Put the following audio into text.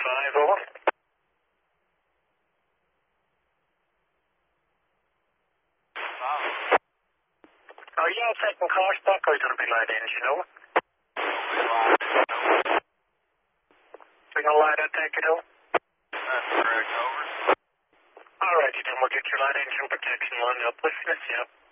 5, over. Are you all taking car stock or is it a light engine, over? Signal light, I take it, over? That's correct, over. Alrighty then, we'll get your light engine protection lined up. Let's miss you up.